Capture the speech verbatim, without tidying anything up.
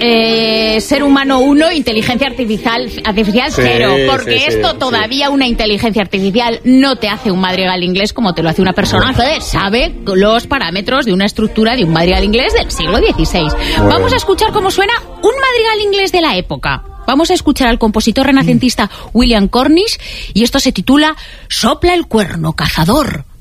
eh, ser humano uno, inteligencia artificial, artificial Sí, cero, porque sí, sí, esto sí. todavía una inteligencia artificial no te hace un madrigal inglés como te lo hace una persona que sabe los parámetros de una estructura de un madrigal inglés del siglo dieciséis. Bueno. Vamos a escuchar cómo suena un madrigal inglés de la época. Vamos a escuchar al compositor renacentista William Cornish y esto se titula Sopla el cuerno, cazador.